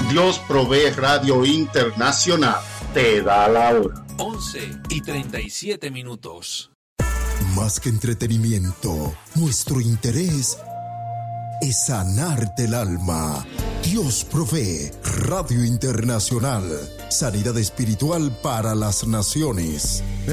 Dios Provee Radio Internacional te da la hora. 11:37. Más que entretenimiento, nuestro interés es sanarte el alma. Dios Provee Radio Internacional. Sanidad espiritual para las naciones.